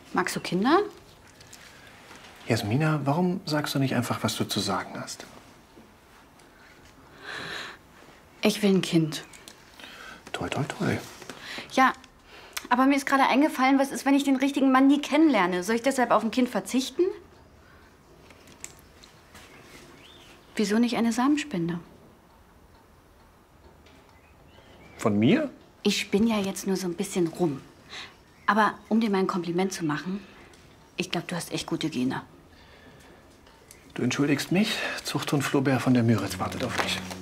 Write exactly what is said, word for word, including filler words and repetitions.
Magst du Kinder? Jasmina, warum sagst du nicht einfach, was du zu sagen hast? Ich will ein Kind. Toi, toi, toi. Ja, aber mir ist gerade eingefallen, was ist, wenn ich den richtigen Mann nie kennenlerne? Soll ich deshalb auf ein Kind verzichten? Wieso nicht eine Samenspende? Von mir? Ich spinne ja jetzt nur so ein bisschen rum. Aber um dir mal ein Kompliment zu machen, ich glaube, du hast echt gute Gene. Du entschuldigst mich? Zuchthund Flaubert von der Müritz wartet auf mich.